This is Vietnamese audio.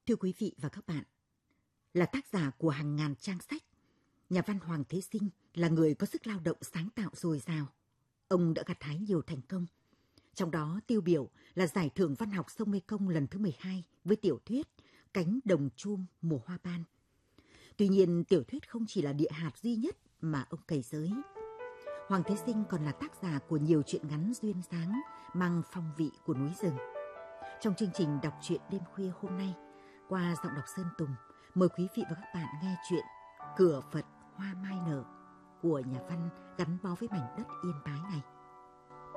Thưa quý vị và các bạn, là tác giả của hàng ngàn trang sách, nhà văn Hoàng Thế Sinh là người có sức lao động sáng tạo dồi dào. Ông đã gặt hái nhiều thành công. Trong đó tiêu biểu là Giải thưởng Văn học sông Mekong lần thứ 12 với tiểu thuyết Cánh đồng chum mùa hoa ban. Tuy nhiên, tiểu thuyết không chỉ là địa hạt duy nhất mà ông cày giới. Hoàng Thế Sinh còn là tác giả của nhiều truyện ngắn duyên dáng mang phong vị của núi rừng. Trong chương trình đọc truyện đêm khuya hôm nay, qua giọng đọc Sơn Tùng, mời quý vị và các bạn nghe truyện Cửa Phật Hoa Mai Nở của nhà văn gắn bó với mảnh đất Yên Bái này.